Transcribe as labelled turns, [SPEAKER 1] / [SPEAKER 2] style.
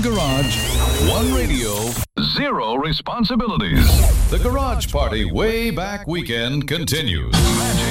[SPEAKER 1] garage, one radio, zero responsibilities. The Garage Party Way Back Weekend continues. Magic